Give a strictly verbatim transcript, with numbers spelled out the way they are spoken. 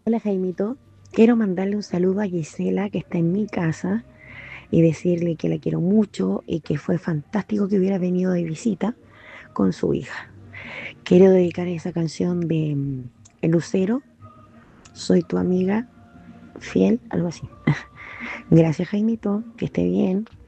Hola Jaimito, quiero mandarle un saludo a Gisela que está en mi casa y decirle que la quiero mucho y que fue fantástico que hubiera venido de visita con su hija. Quiero dedicar esa canción de mm, El Lucero, Soy tu amiga fiel, algo así. Gracias Jaimito, que esté bien.